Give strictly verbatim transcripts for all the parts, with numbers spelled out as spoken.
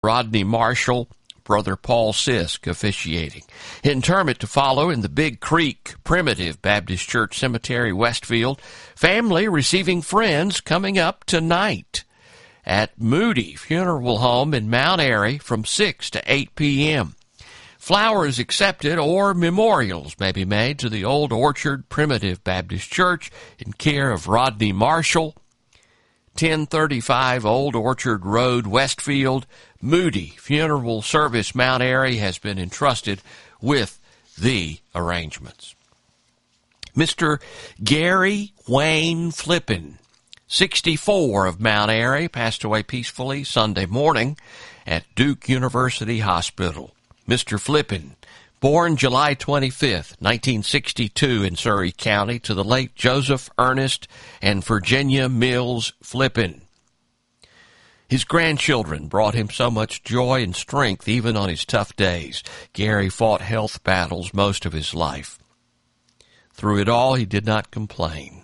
Rodney Marshall, Brother Paul Sisk officiating. Interment to follow in the Big Creek Primitive Baptist Church Cemetery, Westfield. Family receiving friends coming up tonight at Moody Funeral Home in Mount Airy from six to eight p.m. Flowers accepted or memorials may be made to the Old Orchard Primitive Baptist Church in care of Rodney Marshall, ten thirty-five Old Orchard Road, Westfield. Moody Funeral Service, Mount Airy, has been entrusted with the arrangements. Mister Gary Wayne Flippin, sixty-four, of Mount Airy, passed away peacefully Sunday morning at Duke University Hospital. Mister Flippin, born July twenty-fifth, nineteen sixty-two in Surry County to the late Joseph Ernest and Virginia Mills Flippin. His grandchildren brought him so much joy and strength even on his tough days. Gary fought health battles most of his life. Through it all, he did not complain.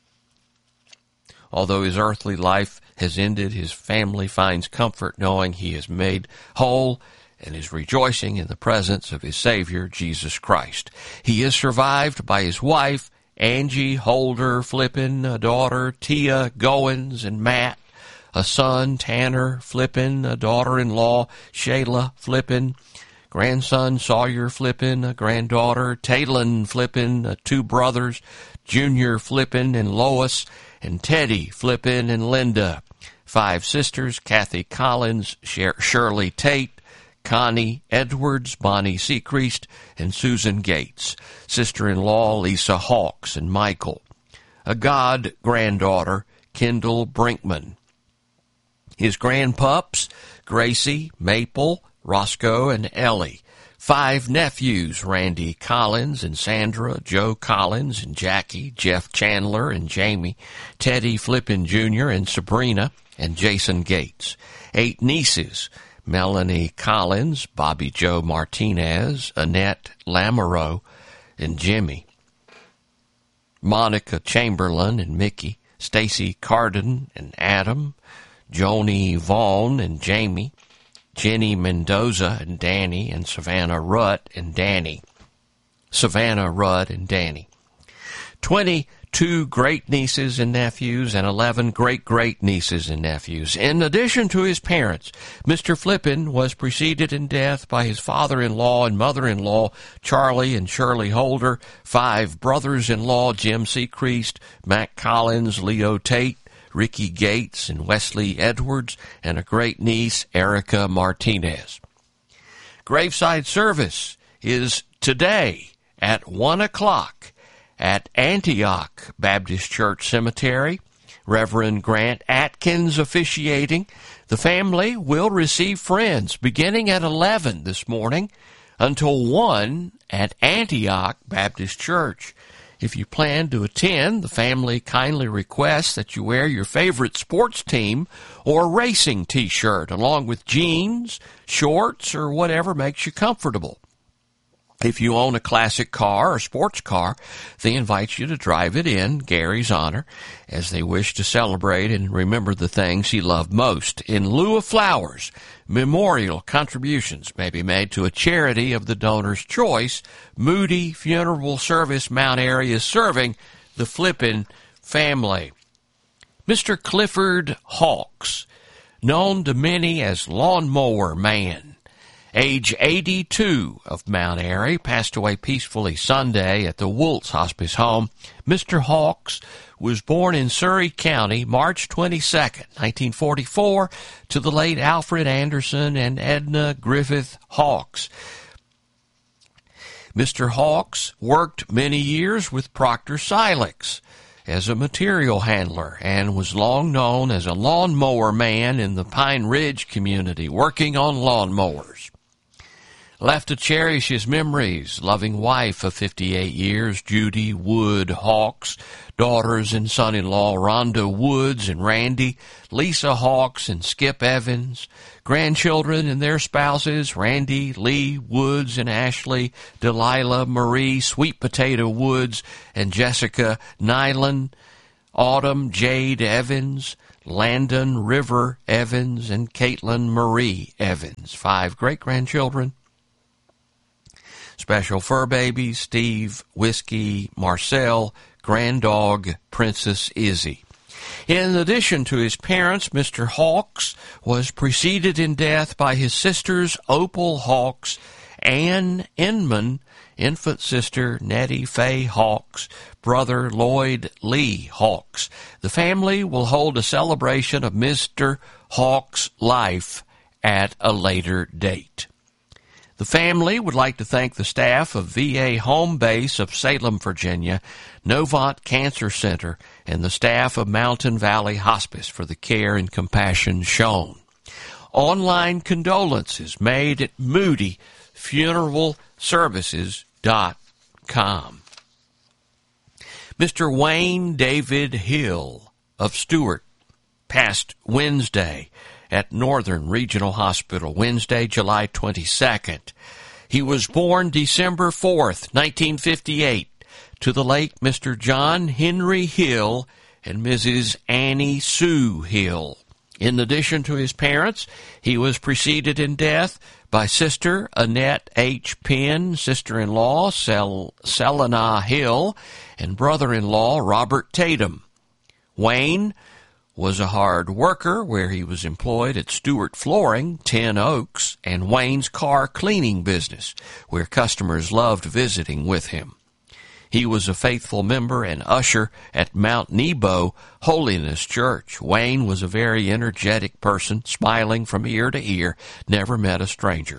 Although his earthly life has ended, his family finds comfort knowing he is made whole and is rejoicing in the presence of his Savior, Jesus Christ. He is survived by his wife, Angie Holder Flippin, a daughter, Tia Goins, and Matt, a son, Tanner Flippin, a daughter-in-law, Shayla Flippin, grandson, Sawyer Flippin, a granddaughter, Taylin Flippin, uh, two brothers, Junior Flippin and Lois, and Teddy Flippin and Linda, five sisters, Kathy Collins, Sher- Shirley Tate, Connie Edwards, Bonnie Secreast, and Susan Gates, sister-in-law, Lisa Hawks and Michael, a god-granddaughter, Kendall Brinkman, his grandpups, Gracie, Maple, Roscoe, and Ellie. Five nephews, Randy Collins and Sandra, Joe Collins and Jackie, Jeff Chandler and Jamie, Teddy Flippin Junior and Sabrina, and Jason Gates. Eight nieces, Melanie Collins, Bobby Joe Martinez, Annette Lamoureux, and Jimmy. Monica Chamberlain and Mickey, Stacy Carden and Adam, Joni Vaughn and Jamie, Jenny Mendoza and Danny, and Savannah Rutt and Danny. Savannah Rudd and Danny. Twenty-two great-nieces and nephews and eleven great-great-nieces and nephews. In addition to his parents, Mister Flippin was preceded in death by his father-in-law and mother-in-law, Charlie and Shirley Holder, five brothers-in-law, Jim Secreast, Mac Collins, Leo Tate, Ricky Gates, and Wesley Edwards, and a great-niece, Erica Martinez. Graveside service is today at one o'clock at Antioch Baptist Church Cemetery. Reverend Grant Atkins officiating. The family will receive friends beginning at eleven this morning until one at Antioch Baptist Church. If you plan to attend, the family kindly requests that you wear your favorite sports team or racing T-shirt along with jeans, shorts, or whatever makes you comfortable. If you own a classic car or sports car, they invite you to drive it in Gary's honor as they wish to celebrate and remember the things he loved most. In lieu of flowers, memorial contributions may be made to a charity of the donor's choice. Moody Funeral Service, Mount Airy, is serving the Flippin family. Mister Clifford Hawks, known to many as Lawnmower Man, age eighty-two, of Mount Airy, passed away peacefully Sunday at the Woltz Hospice Home. Mister Hawks was born in Surry County, March twenty-second, nineteen forty-four, to the late Alfred Anderson and Edna Griffith Hawks. Mister Hawks worked many years with Proctor Silex as a material handler and was long known as a lawnmower man in the Pine Ridge community, working on lawnmowers. Left to cherish his memories, loving wife of fifty-eight years, Judy Wood Hawks, daughters and son-in-law, Rhonda Woods and Randy, Lisa Hawks and Skip Evans, grandchildren and their spouses, Randy, Lee Woods and Ashley, Delilah Marie, Sweet Potato Woods and Jessica Nyland, Autumn Jade Evans, Landon River Evans, and Caitlin Marie Evans. Five great-grandchildren. Special fur babies, Steve, Whiskey, Marcel, Granddog, Princess Izzy. In addition to his parents, Mister Hawks was preceded in death by his sisters Opal Hawks, Ann Inman, infant sister Nettie Faye Hawks, brother Lloyd Lee Hawks. The family will hold a celebration of Mister Hawks' life at a later date. The family would like to thank the staff of V A Home Base of Salem, Virginia, Novant Cancer Center, and the staff of Mountain Valley Hospice for the care and compassion shown. Online condolences made at Moody Funeral Services dot com. Mister Wayne David Hill of Stuart passed Wednesday at Northern Regional Hospital, Wednesday, July twenty-second. He was born December fourth, nineteen fifty-eight, to the late Mister John Henry Hill and Missus Annie Sue Hill. In addition to his parents, he was preceded in death by Sister Annette H. Penn, sister-in-law Sel- Selena Hill, and brother-in-law Robert Tatum. Wayne was a hard worker where he was employed at Stewart Flooring, Ten Oaks, and Wayne's car cleaning business, where customers loved visiting with him. He was a faithful member and usher at Mount Nebo Holiness Church. Wayne was a very energetic person, smiling from ear to ear, never met a stranger.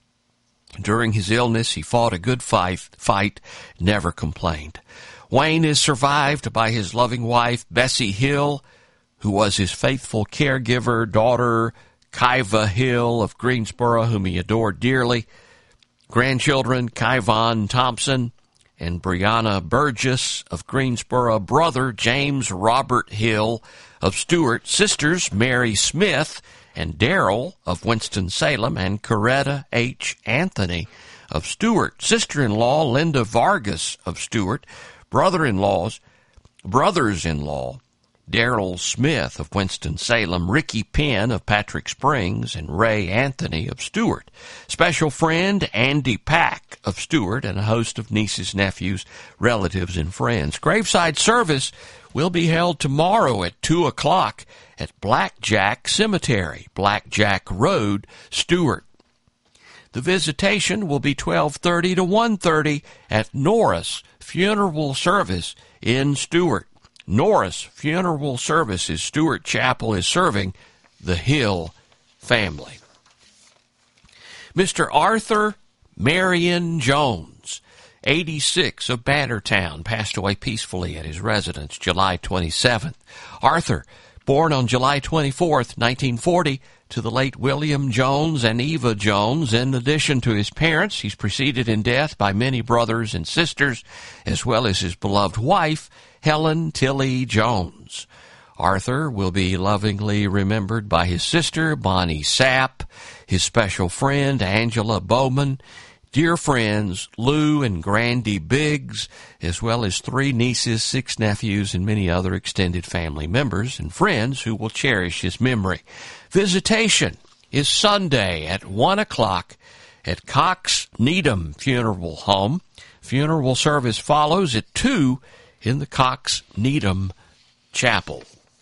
During his illness, he fought a good fight, fight, never complained. Wayne is survived by his loving wife, Bessie Hill, who was his faithful caregiver, daughter Kiva Hill of Greensboro, whom he adored dearly, grandchildren Kyvon Thompson and Brianna Burgess of Greensboro, brother James Robert Hill of Stewart, sisters Mary Smith and Darrell of Winston-Salem, and Coretta H. Anthony of Stewart, sister-in-law Linda Vargas of Stewart, brother-in-laws, brothers-in-law Darrell Smith of Winston-Salem, Ricky Penn of Patrick Springs, and Ray Anthony of Stewart. Special friend Andy Pack of Stewart, and a host of nieces, nephews, relatives, and friends. Graveside service will be held tomorrow at two o'clock at Blackjack Cemetery, Blackjack Road, Stewart. The visitation will be twelve thirty to one thirty at Norris Funeral Service in Stewart. Norris Funeral Services, Stewart Chapel, is serving the Hill family. Mister Arthur Marion Jones, eighty-six, of Bannertown, passed away peacefully at his residence July twenty-seventh. Arthur, born on July twenty-fourth, nineteen forty, to the late William Jones and Eva Jones. In addition to his parents, he's preceded in death by many brothers and sisters, as well as his beloved wife, Helen Tilly Jones. Arthur will be lovingly remembered by his sister, Bonnie Sapp, his special friend, Angela Bowman, dear friends, Lou and Grandy Biggs, as well as three nieces, six nephews, and many other extended family members and friends who will cherish his memory. Visitation is Sunday at one o'clock at Cox Needham Funeral Home. Funeral service follows at two in the Cox Needham Chapel.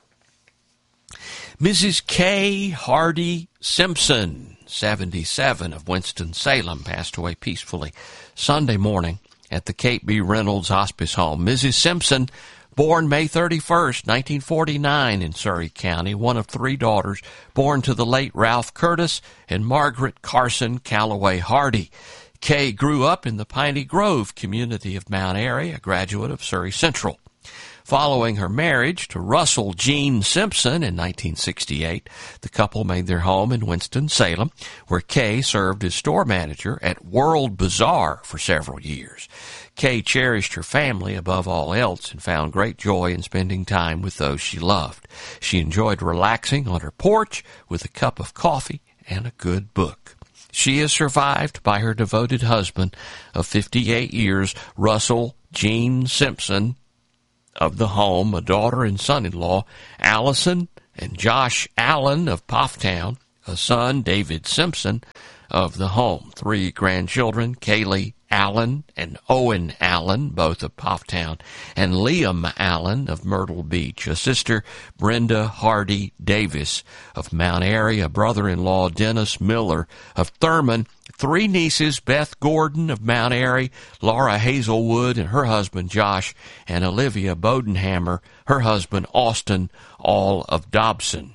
Missus K. Hardy Simpson, seventy-seven, of Winston-Salem, passed away peacefully Sunday morning at the Kate B. Reynolds Hospice Home. Missus Simpson, born May thirty-first, nineteen forty-nine, in Surrey County, one of three daughters, born to the late Ralph Curtis and Margaret Carson Calloway Hardy. Kay grew up in the Piney Grove community of Mount Airy, a graduate of Surrey Central. Following her marriage to Russell Gene Simpson in nineteen sixty-eight, the couple made their home in Winston-Salem, where Kay served as store manager at World Bazaar for several years. Kay cherished her family above all else and found great joy in spending time with those she loved. She enjoyed relaxing on her porch with a cup of coffee and a good book. She is survived by her devoted husband of fifty-eight years, Russell Gene Simpson, of the home, a daughter and son-in-law, Allison and Josh Allen of Pofftown, a son, David Simpson, of the home. Three grandchildren, Kaylee Allen and Owen Allen, both of Pofftown, and Liam Allen of Myrtle Beach, a sister, Brenda Hardy Davis of Mount Airy, a brother-in-law, Dennis Miller of Thurman, three nieces, Beth Gordon of Mount Airy, Laura Hazelwood and her husband Josh, and Olivia Bodenhammer, her husband Austin, all of Dobson.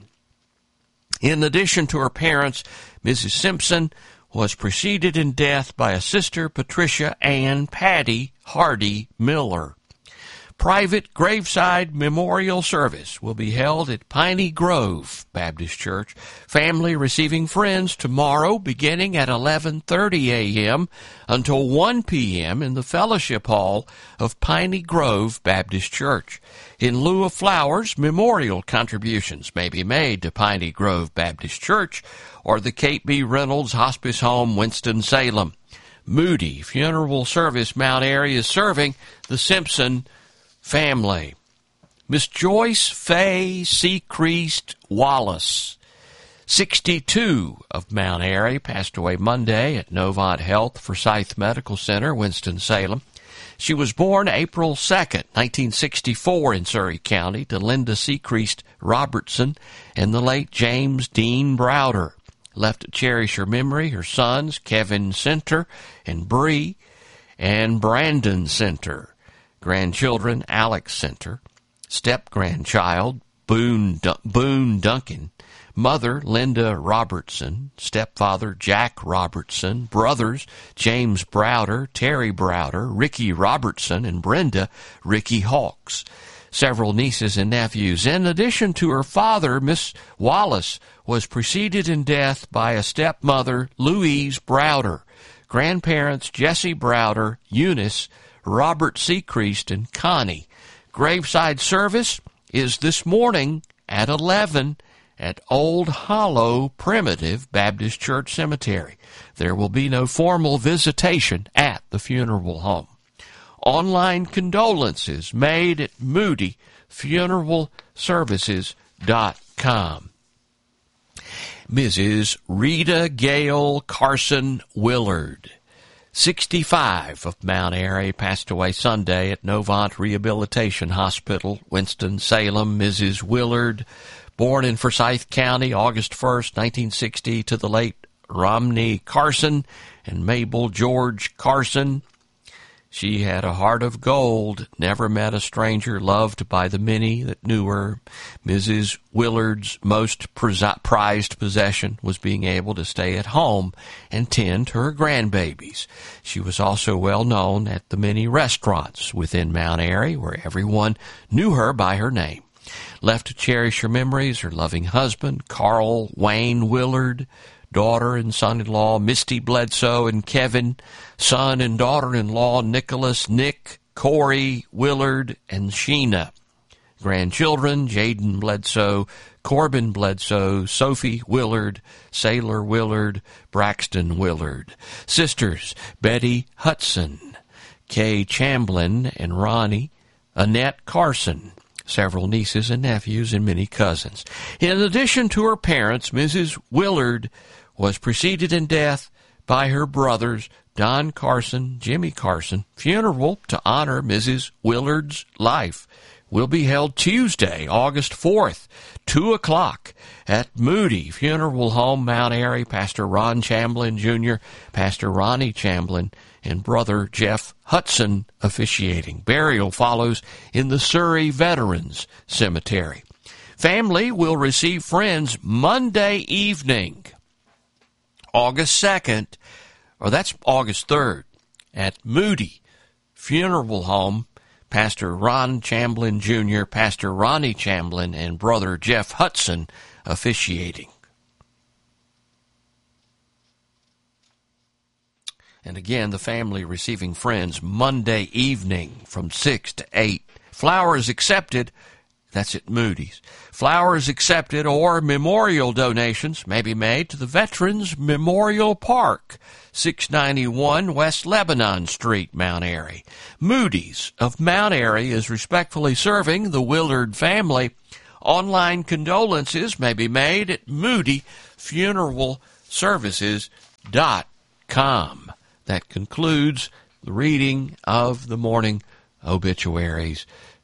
In addition to her parents, Missus Simpson was preceded in death by a sister, Patricia Ann Patty Hardy Miller. Private graveside memorial service will be held at Piney Grove Baptist Church. Family receiving friends tomorrow beginning at eleven thirty a.m. until one p.m. in the Fellowship Hall of Piney Grove Baptist Church. In lieu of flowers, memorial contributions may be made to Piney Grove Baptist Church or the Kate B. Reynolds Hospice Home, Winston-Salem. Moody Funeral Service Mount Airy is serving the Simpson family. Miss Joyce Fay Secreast Wallace, sixty-two, of Mount Airy, passed away Monday at Novant Health Forsyth Medical Center, Winston-Salem. She was born April second, nineteen sixty-four in Surrey County to Linda Secreast Robertson and the late James Dean Browder. Left to cherish her memory, her sons, Kevin Center and Bree, and Brandon Center. Grandchildren, Alex Center. Step-grandchild, Boone, Dun- Boone Duncan. Mother, Linda Robertson. Stepfather, Jack Robertson. Brothers, James Browder, Terry Browder, Ricky Robertson, and Brenda, Ricky Hawks. Several nieces and nephews. In addition to her father, Miss Wallace was preceded in death by a stepmother, Louise Browder. Grandparents, Jesse Browder, Eunice, Robert Secreast, and Connie. Graveside service is this morning at eleven at Old Hollow Primitive Baptist Church Cemetery. There will be no formal visitation at the funeral home. Online condolences made at moody funeral services dot com. Missus Rita Gail Carson Willard, sixty-five, of Mount Airy, passed away Sunday at Novant Rehabilitation Hospital, Winston-Salem. Missus Willard, born in Forsyth County, August first, nineteen sixty, to the late Romney Carson and Mabel George Carson. She had a heart of gold, never met a stranger, loved by the many that knew her. Missus Willard's most prized possession was being able to stay at home and tend to her grandbabies. She was also well known at the many restaurants within Mount Airy, where everyone knew her by her name. Left to cherish her memories, her loving husband, Carl Wayne Willard, daughter and son-in-law, Misty Bledsoe and Kevin, son and daughter-in-law, Nicholas, Nick, Corey Willard, and Sheena. Grandchildren, Jaden Bledsoe, Corbin Bledsoe, Sophie Willard, Sailor Willard, Braxton Willard. Sisters, Betty Hudson, Kay Chamblin and Ronnie, Annette Carson. Several nieces and nephews and many cousins. In addition to her parents, Missus Willard was preceded in death by her brothers, Don Carson, Jimmy Carson. Funeral to honor Missus Willard's life will be held Tuesday, August fourth, two o'clock at Moody Funeral Home, Mount Airy. Pastor Ron Chamblin, Junior, Pastor Ronnie Chamblin, and Brother Jeff Hudson officiating. Burial follows in the Surrey Veterans Cemetery. Family will receive friends Monday evening, August second, or that's August third, at Moody Funeral Home. Pastor Ron Chamblin, Junior, Pastor Ronnie Chamblin, and Brother Jeff Hudson officiating. And again, the family receiving friends Monday evening from six to eight. Flowers accepted. That's at Moody's. Flowers accepted or memorial donations may be made to the Veterans Memorial Park, six ninety-one West Lebanon Street, Mount Airy. Moody's of Mount Airy is respectfully serving the Willard family. Online condolences may be made at moody funeral services dot com. That concludes the reading of the morning obituaries.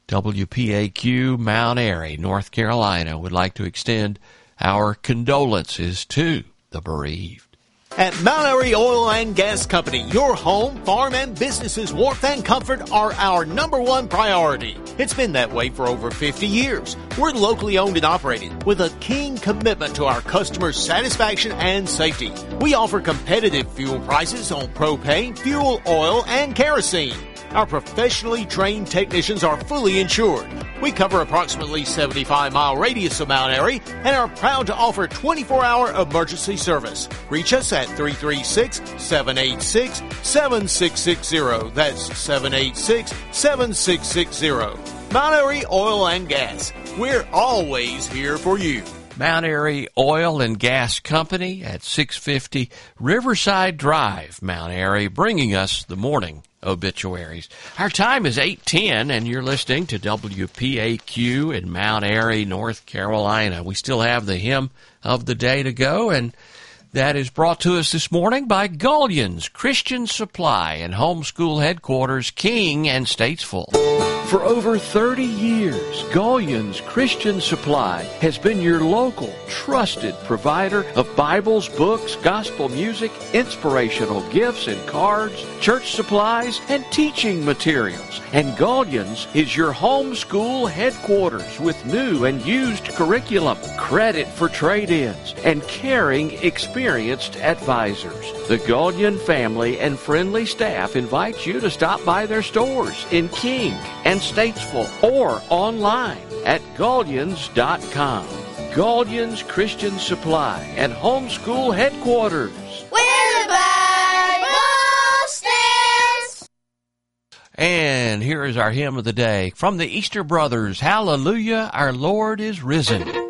W P A Q Mount Airy, North Carolina, would like to extend our condolences to the bereaved. At Mount Airy Oil and Gas Company, your home, farm, and business's warmth and comfort are our number one priority. It's been that way for over fifty years. We're locally owned and operated with a keen commitment to our customers' satisfaction and safety. We offer competitive fuel prices on propane, fuel oil, and kerosene. Our professionally trained technicians are fully insured. We cover approximately seventy-five mile radius of Mount Airy and are proud to offer twenty-four hour emergency service. Reach us at three three six, seven eight six, seven six six zero. That's seven eight six, seven six six zero. Mount Airy Oil and Gas. We're always here for you. Mount Airy Oil and Gas Company at six fifty Riverside Drive, Mount Airy, bringing us the morning obituaries. Our time is eight ten, and you're listening to W P A Q in Mount Airy, North Carolina. We still have the hymn of the day to go, and that is brought to us this morning by Gullion's Christian Supply and Homeschool Headquarters, King and Statesville. For over thirty years, Gullion's Christian Supply has been your local, trusted provider of Bibles, books, gospel music, inspirational gifts and cards, church supplies, and teaching materials. And Gullion's is your homeschool headquarters with new and used curriculum, credit for trade-ins, and caring, experienced advisors. The Gullion family and friendly staff invite you to stop by their stores in King and Statesville or online at Gullions dot com. Gullion's Christian Supply and Homeschool Headquarters. Where the Bible stands. And here is our hymn of the day from the Easter Brothers. Hallelujah, our Lord is risen.